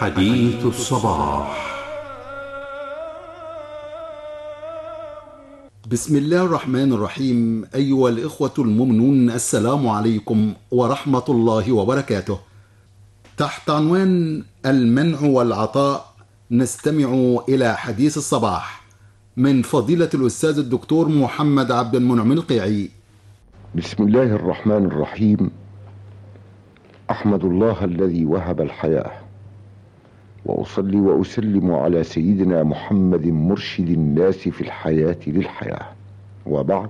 حديث الصباح. بسم الله الرحمن الرحيم. أيها الإخوة المؤمنون، السلام عليكم ورحمة الله وبركاته. تحت عنوان المنع والعطاء نستمع إلى حديث الصباح من فضيلة الأستاذ الدكتور محمد عبد المنعم القيعي. بسم الله الرحمن الرحيم. أحمد الله الذي وهب الحياة، وأصلي وأسلم على سيدنا محمد مرشد الناس في الحياة للحياة، وبعد،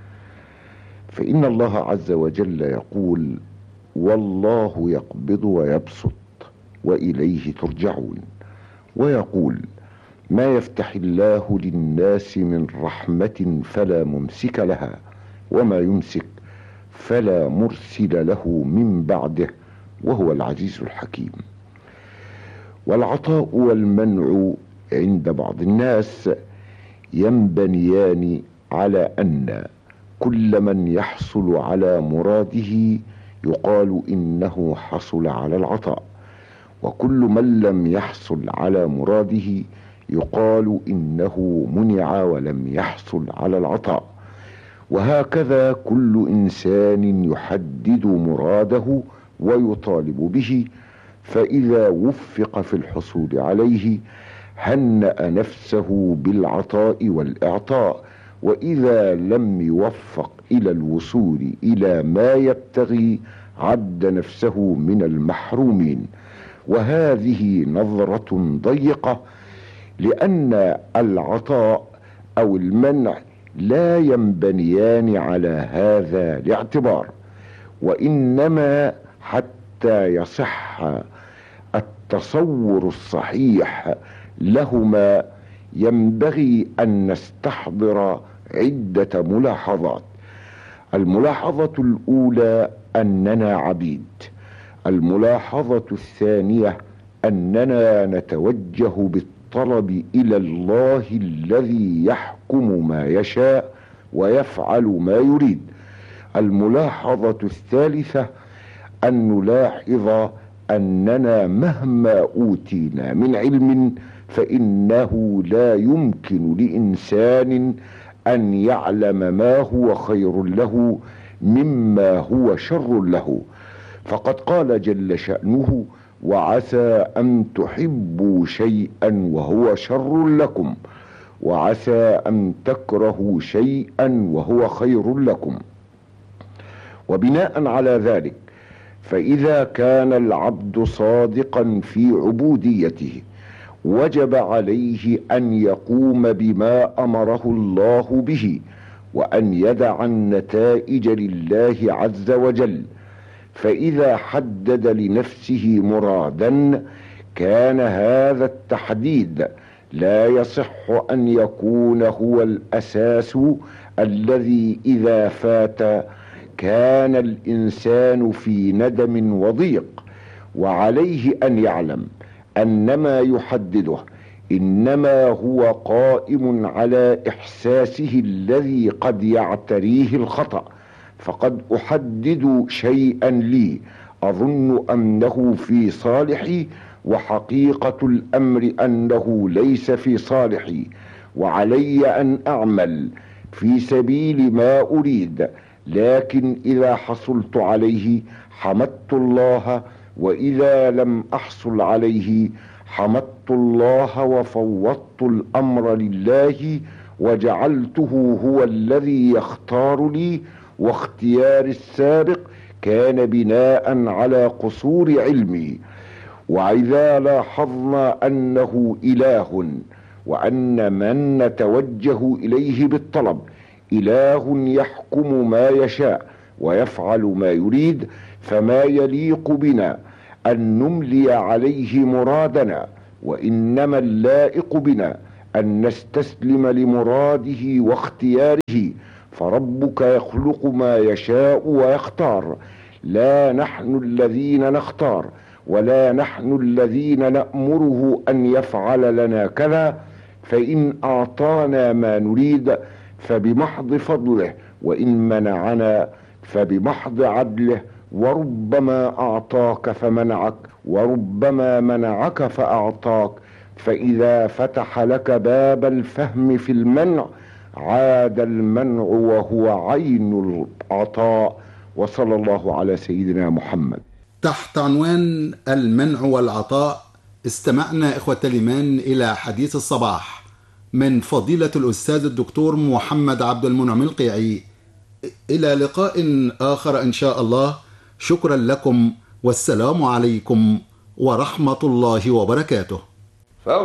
فإن الله عز وجل يقول: والله يقبض ويبسط وإليه ترجعون، ويقول: ما يفتح الله للناس من رحمة فلا ممسك لها، وما يمسك فلا مرسل له من بعده، وهو العزيز الحكيم. والعطاء والمنع عند بعض الناس ينبنيان على أن كل من يحصل على مراده يقال إنه حصل على العطاء، وكل من لم يحصل على مراده يقال إنه منع ولم يحصل على العطاء. وهكذا كل إنسان يحدد مراده ويطالب به، فإذا وفق في الحصول عليه هنأ نفسه بالعطاء والإعطاء، وإذا لم يوفق إلى الوصول إلى ما يبتغي عد نفسه من المحرومين. وهذه نظرة ضيقة، لأن العطاء أو المنع لا ينبنيان على هذا الاعتبار، وإنما حتى يصح التصور الصحيح لهما ينبغي أن نستحضر عدة ملاحظات. الملاحظة الأولى أننا عبيد. الملاحظة الثانية أننا نتوجه بالطلب إلى الله الذي يحكم ما يشاء ويفعل ما يريد. الملاحظة الثالثة أن نلاحظ أننا مهما أوتينا من علم فإنه لا يمكن لإنسان أن يعلم ما هو خير له مما هو شر له، فقد قال جل شأنه: وعسى أن تحبوا شيئا وهو شر لكم، وعسى أن تكرهوا شيئا وهو خير لكم. وبناء على ذلك، فإذا كان العبد صادقا في عبوديته وجب عليه أن يقوم بما أمره الله به، وأن يدع النتائج لله عز وجل. فإذا حدد لنفسه مرادا كان هذا التحديد لا يصح أن يكون هو الأساس الذي إذا فات كان الإنسان في ندم وضيق. وعليه أن يعلم أن ما يحدده إنما هو قائم على إحساسه الذي قد يعتريه الخطأ. فقد أحدد شيئا لي أظن أنه في صالحي، وحقيقة الأمر أنه ليس في صالحي، وعلي أن أعمل في سبيل ما أريد. لكن إذا حصلت عليه حمدت الله، وإذا لم أحصل عليه حمدت الله وفوضت الأمر لله، وجعلته هو الذي يختار لي، واختيار السابق كان بناء على قصور علمي. وإذا لاحظنا أنه إله، وأن من نتوجه إليه بالطلب إله يحكم ما يشاء ويفعل ما يريد، فما يليق بنا أن نملي عليه مرادنا، وإنما اللائق بنا أن نستسلم لمراده واختياره. فربك يخلق ما يشاء ويختار، لا نحن الذين نختار، ولا نحن الذين نأمره أن يفعل لنا كذا. فإن أعطانا ما نريد فبمحض فضله، وإن منعنا فبمحض عدله، وربما أعطاك فمنعك، وربما منعك فأعطاك. فإذا فتح لك باب الفهم في المنع عاد المنع وهو عين العطاء. وصلى الله على سيدنا محمد. تحت عنوان المنع والعطاء استمعنا إخوة الإيمان إلى حديث الصباح من فضيلة الأستاذ الدكتور محمد عبد المنعم القيعي. إلى لقاء آخر إن شاء الله. شكرا لكم والسلام عليكم ورحمة الله وبركاته.